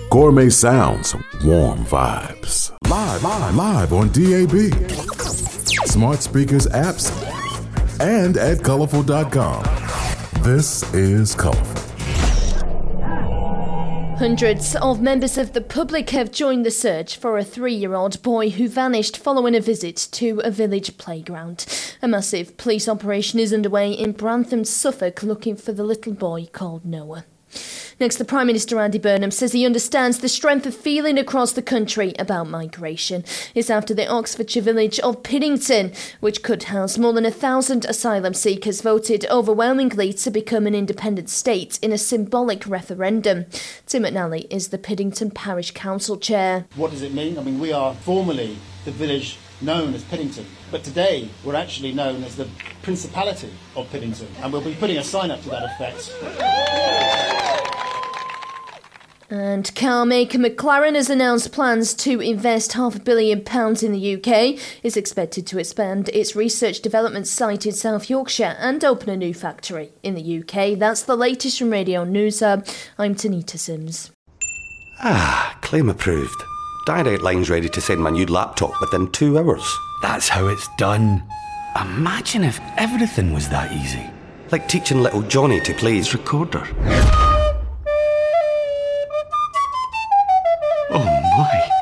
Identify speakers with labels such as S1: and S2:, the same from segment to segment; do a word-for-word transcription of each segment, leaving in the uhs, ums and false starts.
S1: Gourmet sounds, warm vibes. Live, live, live on D A B, smart speakers, apps, and at colorful dot com. This is Colorful.
S2: Hundreds of members of the public have joined the search for a three-year-old boy who vanished following a visit to a village playground. A massive police operation is underway in Brantham, Suffolk, looking for the little boy called Noah. Next, the Prime Minister Andy Burnham says he understands the strength of feeling across the country about migration. It's after the Oxfordshire village of Piddington, which could house more than a thousand asylum seekers, voted overwhelmingly to become an independent state in a symbolic referendum. Tim McNally is the Piddington Parish Council Chair.
S3: What does it mean? I mean, we are formally the village known as Piddington, but today we're actually known as the Principality of Piddington, and we'll be putting a sign up to that effect.
S2: And car maker McLaren has announced plans to invest half a billion pounds in the U K. It's expected to expand its research development site in South Yorkshire and open a new factory in the U K. That's the latest from Radio News Hub. I'm Tanita Sims.
S4: Ah, claim approved. Direct Line's ready to send my new laptop within two hours.
S5: That's how it's done. Imagine if everything was that easy.
S4: Like teaching little Johnny to play his recorder.
S5: Oh my.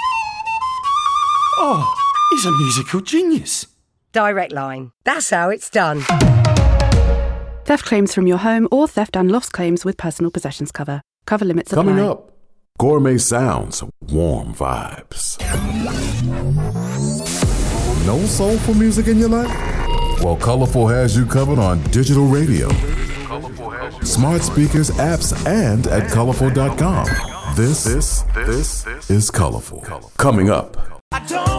S5: Oh, he's a musical genius.
S6: Direct Line. That's how it's done.
S7: Theft claims from your home or theft and loss claims with personal possessions cover. Cover limits apply.
S1: Coming up, gourmet sounds, warm vibes. No soulful music in your life? Well, Colorful has you covered on digital radio, smart speakers, apps, and at colorful dot com. This, this, this is Colorful. Coming up.